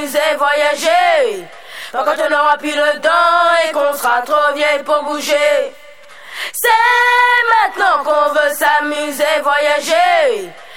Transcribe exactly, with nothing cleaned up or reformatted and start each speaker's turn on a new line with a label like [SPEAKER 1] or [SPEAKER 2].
[SPEAKER 1] s'amuser, voyager. Enfin, quand on aura plus le temps et qu'on sera trop vieille pour bouger. C'est maintenant qu'on veut s'amuser, voyager.